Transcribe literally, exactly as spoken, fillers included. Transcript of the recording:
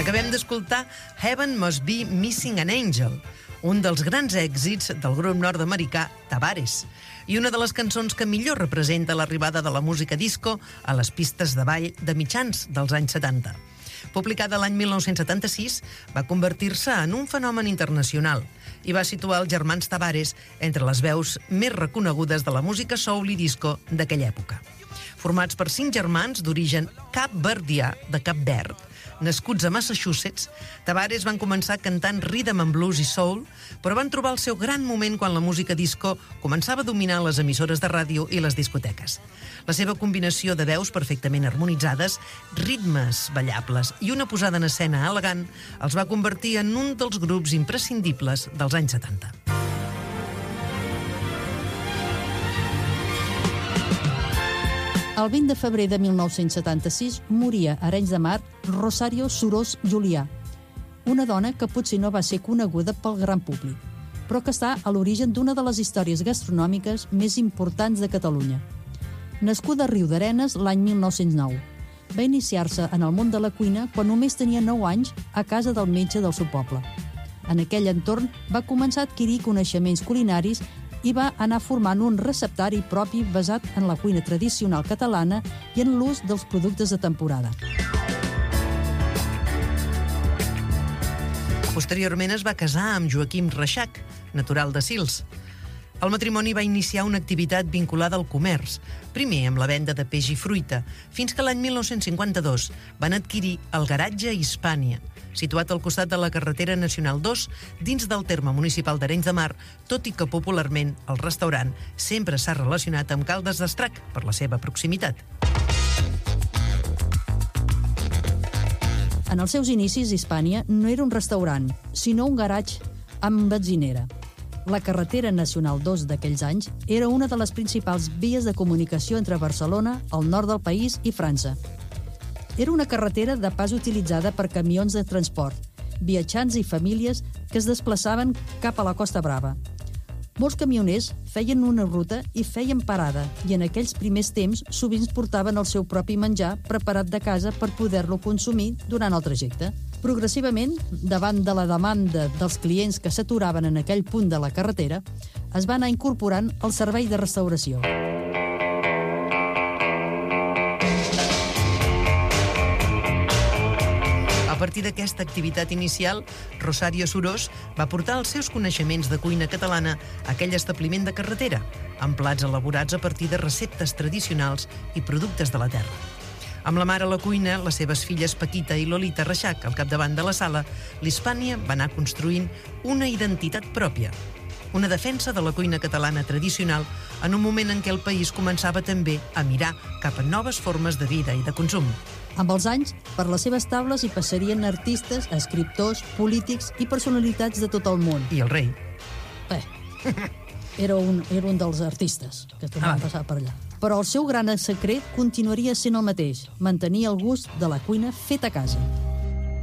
Acabem d'escoltar Heaven Must Be Missing an Angel, un dels grans èxits del grup nord-americà Tavares, i una de les cançons que millor representa l'arribada de la música disco a les pistes de ball de mitjans dels anys setanta. Publicada l'any mil nou-cents setanta-sis, va convertir-se en un fenomen internacional i va situar els germans Tavares entre les veus més reconegudes de la música soul i disco d'aquella època. Formats per cinc germans d'origen capverdià de Cap Verd, nascuts a Massachusetts, Tavares van començar cantant rhythm and blues i soul, però van trobar el seu gran moment quan la música disco començava a dominar les emissores de ràdio i les discoteques. La seva combinació de veus perfectament harmonitzades, ritmes ballables i una posada en escena elegant els va convertir en un dels grups imprescindibles dels anys setanta. El vint de febrer de mil nou-cents setanta-sis moria a Arenys de Mar Rosario Surós Julià, una dona que potser no va ser coneguda pel gran públic, però que està a l'origen d'una de les històries gastronòmiques més importants de Catalunya. Nascuda a Riudarenes l'any mil nou-cents nou, va iniciar-se en el món de la cuina quan només tenia nou anys a casa del metge del seu poble. En aquell entorn va començar a adquirir coneixements culinaris i va anar formant un receptari propi basat en la cuina tradicional catalana i en l'ús dels productes de temporada. Posteriorment es va casar amb Joaquim Reixac, natural de Sils. El matrimoni va iniciar una activitat vinculada al comerç, primer amb la venda de peix i fruita, fins que l'any mil nou-cents cinquanta-dos van adquirir el garatge Hispània, situat al costat de la carretera nacional dos, dins del terme municipal d'Arenys de Mar, tot i que popularment el restaurant sempre s'ha relacionat amb Caldes d'Estrac per la seva proximitat. En els seus inicis, Hispània no era un restaurant, sinó un garatge amb benzinera. La carretera nacional dos d'aquells anys era una de les principals vies de comunicació entre Barcelona, el nord del país i França. Era una carretera de pas utilitzada per camions de transport, viatjants i famílies que es desplaçaven cap a la Costa Brava. Molts camioners feien una ruta i feien parada, i en aquells primers temps sovint portaven el seu propi menjar preparat de casa per poder-lo consumir durant el trajecte. Progressivament, davant de la demanda dels clients que s'aturaven en aquell punt de la carretera, es va anar incorporant el servei de restauració. A partir d'aquesta activitat inicial, Rosario Surós va portar els seus coneixements de cuina catalana a aquell establiment de carretera, amb plats elaborats a partir de receptes tradicionals i productes de la terra. Amb la mare a la cuina, les seves filles Paquita i Lolita Reixac al capdavant de la sala, l'Hispània va anar construint una identitat pròpia, una defensa de la cuina catalana tradicional en un moment en què el país començava també a mirar cap a noves formes de vida i de consum. Amb els anys, per les seves taules hi passarien artistes, escriptors, polítics i personalitats de tot el món. I el rei. Bé, era un, era un dels artistes que tornaven a passar per allà. Però el seu gran secret continuaria sent el mateix, mantenir el gust de la cuina feta a casa.